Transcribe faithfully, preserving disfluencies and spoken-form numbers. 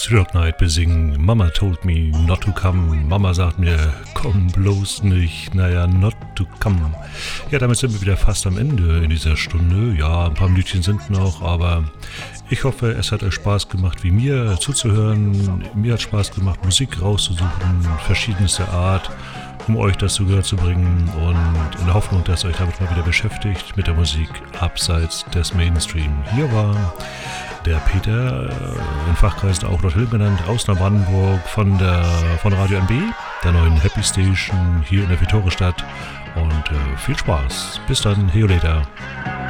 Three Dog Night besingen. Mama told me not to come. Mama sagt mir, komm bloß nicht. Naja, not to come. Ja, damit sind wir wieder fast am Ende in dieser Stunde. Ja, ein paar Minütchen sind noch, aber ich hoffe, es hat euch Spaß gemacht, wie mir zuzuhören. Mir hat Spaß gemacht, Musik rauszusuchen, verschiedenste Art, um euch dazu gehört zu bringen und in der Hoffnung, dass euch damit mal wieder beschäftigt mit der Musik abseits des Mainstream. Hier war der Peter, in Fachkreisen auch Lord Hill genannt, aus Neubrandenburg von der von Radio N B, der neuen Happy Station hier in der Vittoria-Stadt und äh, viel Spaß. Bis dann, see you later.